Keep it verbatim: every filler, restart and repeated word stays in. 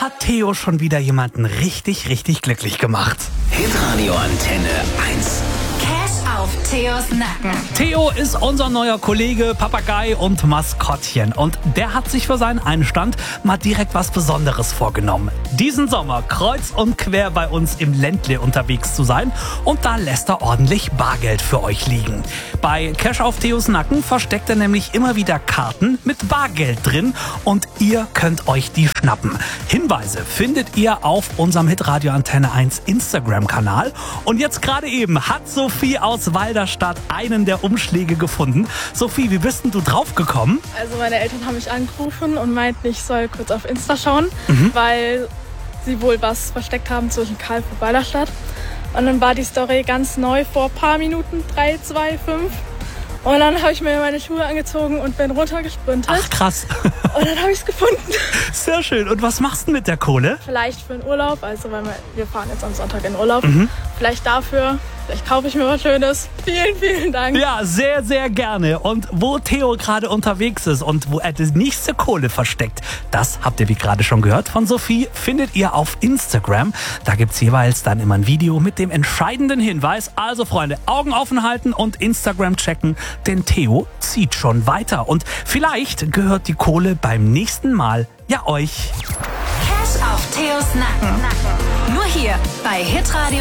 hat Theo schon wieder jemanden richtig, richtig glücklich gemacht. Hitradio Antenne eins. Cash auf Theos Nacken. Theo ist unser neuer Kollege, Papagei und Maskottchen. Und der hat sich für seinen Einstand mal direkt was Besonderes vorgenommen. Diesen Sommer kreuz und quer bei uns im Ländle unterwegs zu sein. Und da lässt er ordentlich Bargeld für euch liegen. Bei Cash auf Theos Nacken versteckt er nämlich immer wieder Karten mit Bargeld drin. Und ihr könnt euch die schnappen. Hinweise findet ihr auf unserem Hitradio Antenne eins Instagram-Kanal. Und jetzt gerade eben hat Sophie aus Walderstadt einen der Umschläge gefunden. Sophie, wie bist denn du draufgekommen? Also meine Eltern haben mich angerufen und meinten, ich soll kurz auf Insta schauen, mhm. weil sie wohl was versteckt haben zwischen Kalf und Walderstadt. Und dann war die Story ganz neu vor ein paar Minuten, drei, zwei, fünf. Und dann habe ich mir meine Schuhe angezogen und bin runtergesprintet. Ach, krass. Und dann habe ich es gefunden. Sehr schön. Und was machst du mit der Kohle? Vielleicht für den Urlaub, also weil wir, wir fahren jetzt am Sonntag in Urlaub. Mhm. Vielleicht dafür, vielleicht kaufe ich mir was Schönes. Vielen, vielen Dank. Ja, sehr, sehr gerne. Und wo Theo gerade unterwegs ist und wo er die nächste Kohle versteckt, das habt ihr wie gerade schon gehört von Sophie, findet ihr auf Instagram. Da gibt's jeweils dann immer ein Video mit dem entscheidenden Hinweis. Also Freunde, Augen offen halten und Instagram checken, denn Theo zieht schon weiter. Und vielleicht gehört die Kohle beim nächsten Mal ja euch. Cash auf Theos Nacken. Nur hier bei Hitradio